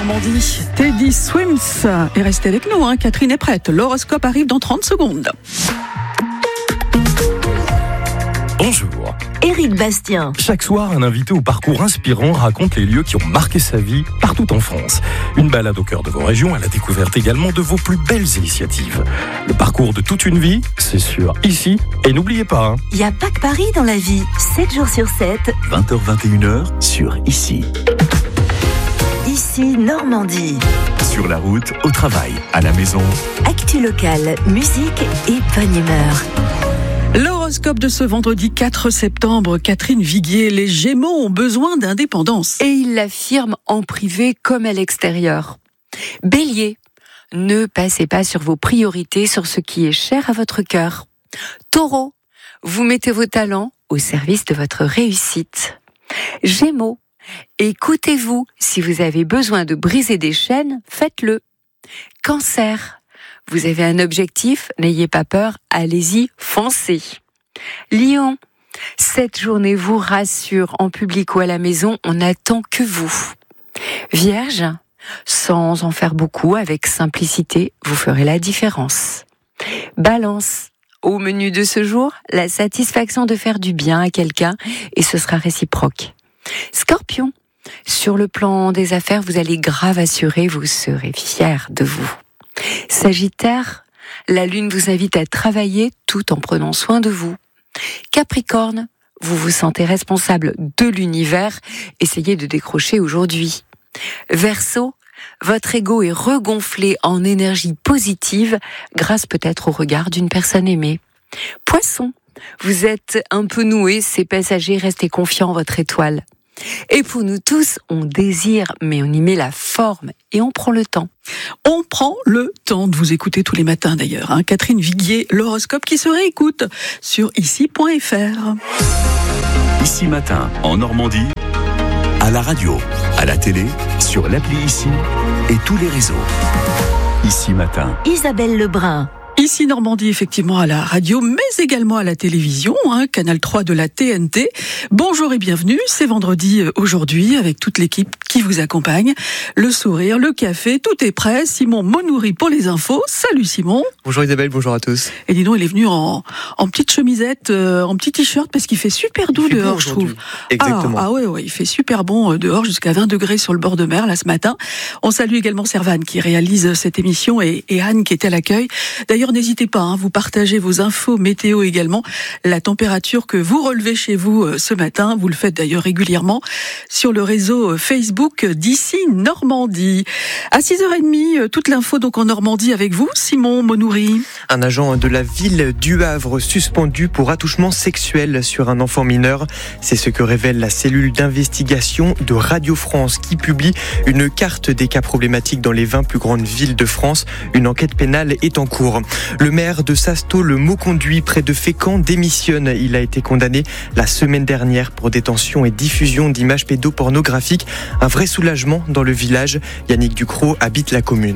Normandie, Teddy Swims. Et restez avec nous, Catherine est prête. L'horoscope arrive dans 30 secondes. Bonjour. Éric Bastien. Chaque soir, un invité au parcours inspirant raconte les lieux qui ont marqué sa vie partout en France. Une balade au cœur de vos régions à la découverte également de vos plus belles initiatives. Le parcours de toute une vie, c'est sur Ici. Et n'oubliez pas, Il n'y a pas que Paris dans la vie. 7 jours sur 7. 20h-21h sur Ici. Ici, Normandie. Sur la route, au travail, à la maison. Actu locale, musique et bonne humeur. L'horoscope de ce vendredi 4 septembre, Catherine Viguier, les Gémeaux ont besoin d'indépendance. Et il l'affirme en privé comme à l'extérieur. Bélier, ne passez pas sur vos priorités, sur ce qui est cher à votre cœur. Taureau, vous mettez vos talents au service de votre réussite. Gémeaux, écoutez-vous, si vous avez besoin de briser des chaînes, faites-le. Cancer, vous avez un objectif, n'ayez pas peur, allez-y, foncez. Lion, cette journée vous rassure en public ou à la maison, on n'attend que vous. Vierge, sans en faire beaucoup, avec simplicité, vous ferez la différence. Balance, au menu de ce jour, la satisfaction de faire du bien à quelqu'un et ce sera réciproque. Scorpion, sur le plan des affaires, vous allez grave assurer, vous serez fier de vous. Sagittaire, la lune vous invite à travailler tout en prenant soin de vous. Capricorne, vous vous sentez responsable de l'univers, essayez de décrocher aujourd'hui. Verseau, votre ego est regonflé en énergie positive grâce peut-être au regard d'une personne aimée. Poisson, vous êtes un peu noué, c'est passager, restez confiant en votre étoile. Et pour nous tous, on désire, mais on y met la forme et on prend le temps. On prend le temps de vous écouter tous les matins d'ailleurs. Catherine Viguier, l'horoscope qui se réécoute sur ici.fr. Ici matin, en Normandie, à la radio, à la télé, sur l'appli Ici et tous les réseaux. Ici matin. Isabelle Lebrun. Ici Normandie, effectivement, à la radio, mais également à la télévision, Canal 3 de la TNT. Bonjour et bienvenue, c'est vendredi aujourd'hui, avec toute l'équipe qui vous accompagne. Le sourire, le café, tout est prêt. Simon Monouri pour les infos. Salut Simon. Bonjour Isabelle, bonjour à tous. Et dis donc, il est venu en petite chemisette, en petit t-shirt, parce qu'il fait super doux dehors, je trouve. Exactement. Ouais, il fait super bon dehors, jusqu'à 20 degrés sur le bord de mer, là, ce matin. On salue également Servane, qui réalise cette émission, et Anne, qui est à l'accueil. D'ailleurs, n'hésitez pas, vous partagez vos infos météo également, la température que vous relevez chez vous ce matin, vous le faites d'ailleurs régulièrement sur le réseau Facebook d'Ici Normandie. À 6h30, toute l'info donc en Normandie avec vous, Simon Monouri. Un agent de la ville du Havre suspendu pour attouchement sexuel sur un enfant mineur. C'est ce que révèle la cellule d'investigation de Radio France qui publie une carte des cas problématiques dans les 20 plus grandes villes de France. Une enquête pénale est en cours. Le maire de Sasto, le Mauconduit, près de Fécamp, démissionne. Il a été condamné la semaine dernière pour détention et diffusion d'images pédopornographiques. Un vrai soulagement dans le village. Yannick Ducrot habite la commune.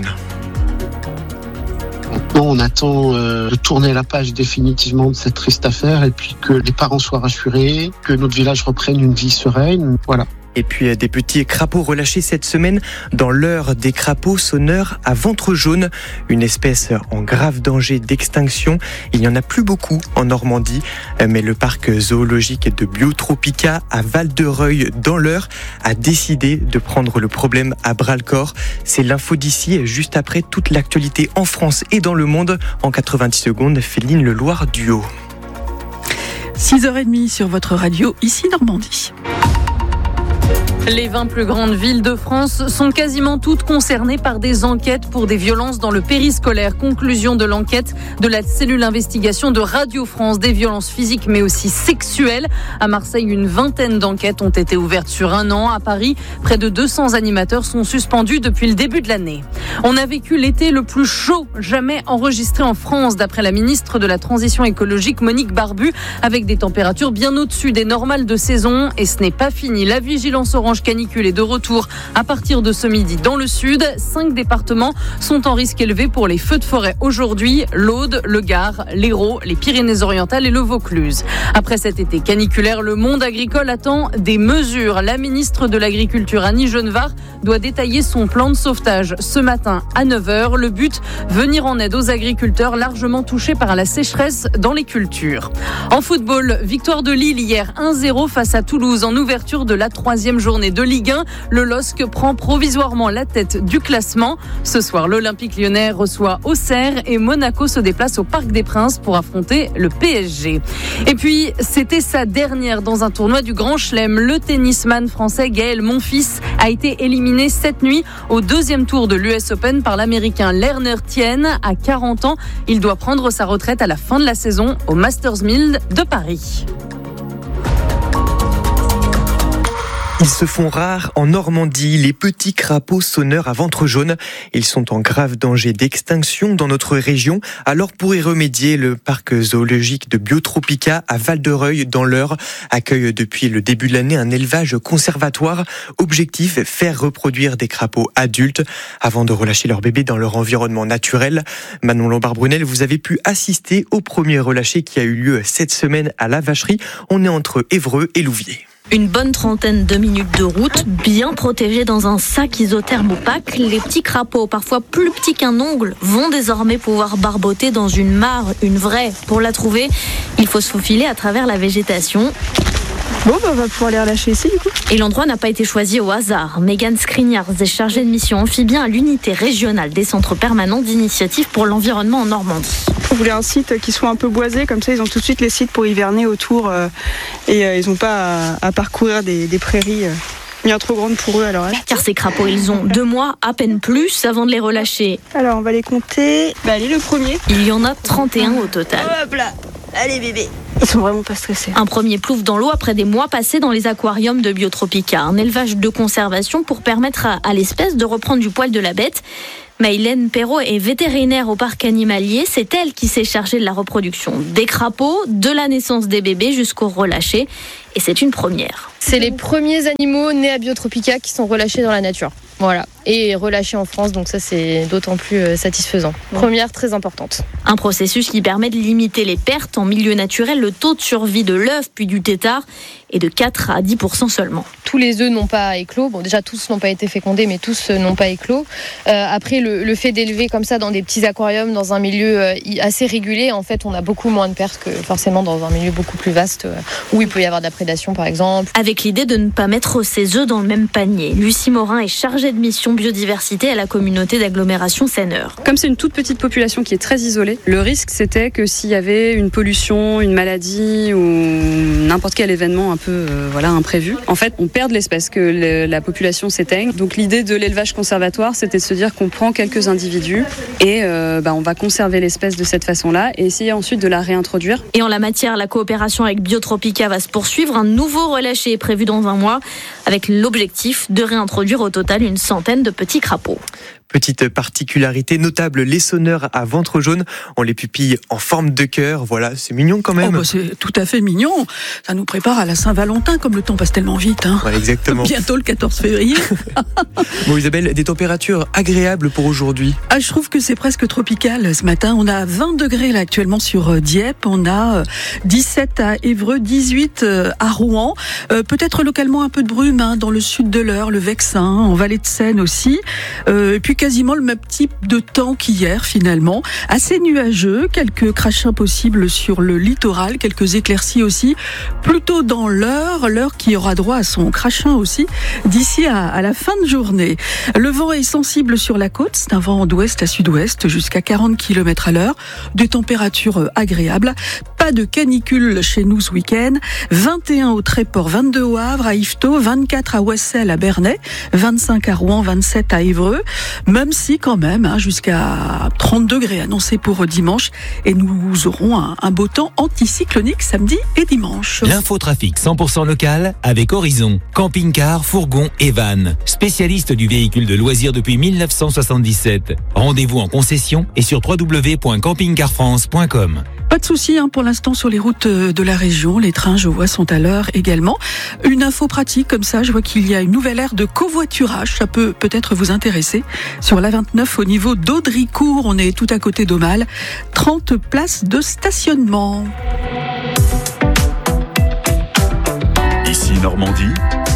Maintenant, on attend de tourner la page définitivement de cette triste affaire et puis que les parents soient rassurés, que notre village reprenne une vie sereine. Voilà. Et puis des petits crapauds relâchés cette semaine dans l'heure des crapauds sonneurs à ventre jaune, une espèce en grave danger d'extinction. Il n'y en a plus beaucoup en Normandie, mais le parc zoologique de Biotropica à Val-de-Reuil dans l'Eure a décidé de prendre le problème à bras-le-corps. C'est l'info d'ici, juste après toute l'actualité en France et dans le monde. En 90 secondes, Féline Leloir Duo. 6h30 sur votre radio, Ici Normandie. Les 20 plus grandes villes de France sont quasiment toutes concernées par des enquêtes pour des violences dans le périscolaire. Conclusion de l'enquête de la cellule d'investigation de Radio France, des violences physiques mais aussi sexuelles. À Marseille, une vingtaine d'enquêtes ont été ouvertes sur un an. À Paris, près de 200 animateurs sont suspendus depuis le début de l'année. On a vécu l'été le plus chaud jamais enregistré en France, d'après la ministre de la Transition écologique Monique Barbu, avec des températures bien au-dessus des normales de saison. Et ce n'est pas fini. La vigilance vigilance orange canicule est de retour à partir de ce midi dans le sud. 5 départements sont en risque élevé pour les feux de forêt aujourd'hui. L'Aude, le Gard, l'Hérault, les Pyrénées-Orientales et le Vaucluse. Après cet été caniculaire, le monde agricole attend des mesures. La ministre de l'Agriculture, Annie Genevard, doit détailler son plan de sauvetage ce matin à 9h. Le but, venir en aide aux agriculteurs largement touchés par la sécheresse dans les cultures. En football, victoire de Lille hier 1-0 face à Toulouse en ouverture de la 3e journée de Ligue 1. Le LOSC prend provisoirement la tête du classement. Ce soir, l'Olympique lyonnais reçoit Auxerre et Monaco se déplace au Parc des Princes pour affronter le PSG. Et puis, c'était sa dernière dans un tournoi du Grand Chelem. Le tennisman français Gaël Monfils a été éliminé cette nuit au 2e tour de l'US Open par l'Américain Lerner Tien. À 40 ans, il doit prendre sa retraite à la fin de la saison au Masters 1000 de Paris. Ils se font rares en Normandie, les petits crapauds sonneurs à ventre jaune. Ils sont en grave danger d'extinction dans notre région. Alors pour y remédier, le parc zoologique de Biotropica à Val-de-Reuil dans l'Eure accueille depuis le début de l'année un élevage conservatoire. Objectif, faire reproduire des crapauds adultes avant de relâcher leurs bébés dans leur environnement naturel. Manon Lombard-Brunel, vous avez pu assister au premier relâché qui a eu lieu cette semaine à la Vacherie. On est entre Évreux et Louviers. Une bonne trentaine de minutes de route, bien protégés dans un sac isotherme opaque. Les petits crapauds, parfois plus petits qu'un ongle, vont désormais pouvoir barboter dans une mare, une vraie. Pour la trouver, il faut se faufiler à travers la végétation. Bon, on va pouvoir les relâcher ici du coup. Et l'endroit n'a pas été choisi au hasard. Megan Skriniars est chargée de mission amphibien à l'unité régionale des centres permanents d'initiative pour l'environnement en Normandie. On voulait un site qui soit un peu boisé, comme ça ils ont tout de suite les sites pour hiverner autour et ils n'ont pas à parcourir des prairies bien trop grandes pour eux à l'heure actuelle. Car ces crapauds, ils ont 2 mois, à peine plus, avant de les relâcher. Alors on va les compter. Allez, le premier. Il y en a 31 au total. Hop là, allez bébé. Ils sont vraiment pas stressés. Un premier plouf dans l'eau après des mois passés dans les aquariums de Biotropica. Un élevage de conservation pour permettre à l'espèce de reprendre du poil de la bête. Maïlène Perrault est vétérinaire au parc animalier. C'est elle qui s'est chargée de la reproduction des crapauds, de la naissance des bébés jusqu'au relâché. Et c'est une première. C'est les premiers animaux nés à Biotropica qui sont relâchés dans la nature. Voilà. Et relâchés en France, donc ça c'est d'autant plus satisfaisant. Première très importante. Un processus qui permet de limiter les pertes en milieu naturel. Le taux de survie de l'œuf puis du tétard est de 4 à 10% seulement. Tous les œufs n'ont pas éclos. Bon, déjà tous n'ont pas été fécondés, mais tous n'ont pas éclos. Après, le fait d'élever comme ça dans des petits aquariums, dans un milieu assez régulé, en fait, on a beaucoup moins de pertes que forcément dans un milieu beaucoup plus vaste où il peut y avoir de la prédation, par exemple. Avec l'idée de ne pas mettre ses œufs dans le même panier. Lucie Morin est chargée de mission biodiversité à la communauté d'agglomération Seine-Eure. Comme c'est une toute petite population qui est très isolée, le risque c'était que s'il y avait une pollution, une maladie ou n'importe quel événement un peu imprévu, en fait on perd de l'espèce, que la population s'éteigne. Donc l'idée de l'élevage conservatoire, c'était de se dire qu'on prend quelques individus et on va conserver l'espèce de cette façon-là et essayer ensuite de la réintroduire. Et en la matière, la coopération avec Biotropica va se poursuivre. Un nouveau relâché est prévu dans un mois avec l'objectif de réintroduire au total une centaine de petits crapauds. Petite particularité notable, les sonneurs à ventre jaune ont les pupilles en forme de cœur. Voilà, c'est mignon quand même. C'est tout à fait mignon. Ça nous prépare à la Saint-Valentin, comme le temps passe tellement vite. Hein. Ouais, exactement. Bientôt le 14 février. Bon Isabelle, des températures agréables pour aujourd'hui. Je trouve que c'est presque tropical ce matin. On a 20 degrés là actuellement sur Dieppe. On a 17 à Évreux, 18 à Rouen. Peut-être localement un peu de brume dans le sud de l'Eure, le Vexin, en Vallée de Seine aussi. Et puis quasiment le même type de temps qu'hier finalement. Assez nuageux, quelques crachins possibles sur le littoral, quelques éclaircies aussi. Plutôt dans l'Eure qui aura droit à son crachin aussi d'ici à la fin de journée. Le vent est sensible sur la côte, c'est un vent d'ouest à sud-ouest jusqu'à 40 km à l'heure. Des températures agréables. Pas de canicule chez nous ce week-end. 21 au Tréport, 22 au Havre, à Yvetot, 24 à Ouessel, à Bernay, 25 à Rouen, 27 à Évreux. Même si quand même, jusqu'à 30 degrés annoncés pour dimanche. Et nous aurons un beau temps anticyclonique samedi et dimanche. L'infotrafic 100% local avec Horizon. Camping-car, fourgon et van. Spécialiste du véhicule de loisirs depuis 1977. Rendez-vous en concession et sur www.campingcarfrance.com. Pas de souci pour l'instant. l'instant sur les routes de la région. Les trains, je vois, sont à l'heure également. Une info pratique comme ça, je vois qu'il y a une nouvelle ère de covoiturage. Ça peut peut-être vous intéresser. Sur l'A29 au niveau d'Audricourt, on est tout à côté d'Aumale. 30 places de stationnement. Ici Normandie.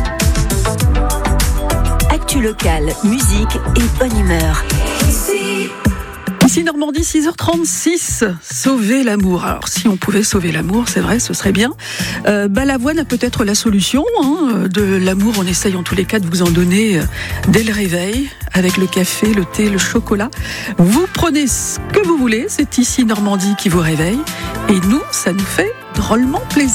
Actu locale, musique et bonne humeur. Ici Normandie, 6h36, sauver l'amour. Alors si on pouvait sauver l'amour, c'est vrai, ce serait bien. Balavoine a peut-être la solution. De l'amour, on essaye en tous les cas de vous en donner dès le réveil, avec le café, le thé, le chocolat. Vous prenez ce que vous voulez, c'est Ici Normandie qui vous réveille. Et nous, ça nous fait drôlement plaisir.